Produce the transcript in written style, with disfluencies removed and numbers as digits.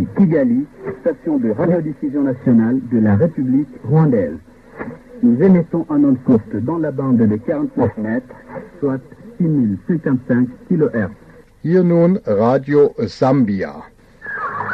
Kigali, station de radiodiffusion nationale de la République rwandaise. Nous émettons en ondes courtes dans la bande de 49 mètres, soit 6055 kHz. Hier nun Radio Sambia.